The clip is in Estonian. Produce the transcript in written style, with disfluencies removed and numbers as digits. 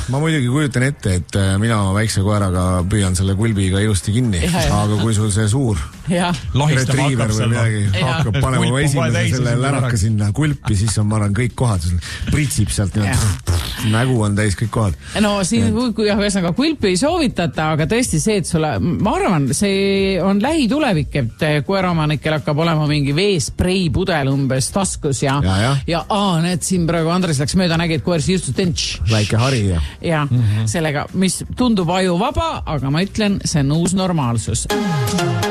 ma muidugi kujutan ette, et mina väikse koeraga püüan selle kulbiga ilusti kinni, aga kui sul see suur retriiver või midagi hakkab panema esimese selle läraka sinna kulpi, siis on, ma arvan, kõik kohad pritsib sealt, nägu on täis kõik kohad. No siin, kui ühesõnaga kulpi ei soovitata, aga tõesti see, et sulle, ma arvan, see on lähitulevik, et koeraomanikel hakkab olema mingi veesprei pudel umbes taskus ja need siin praegu Andres läks mööda, nägi, et koer sirstus tentš. Väike hari ja sellega, mis tundub ajuvaba, aga ma ütlen, see on uus normaalsus.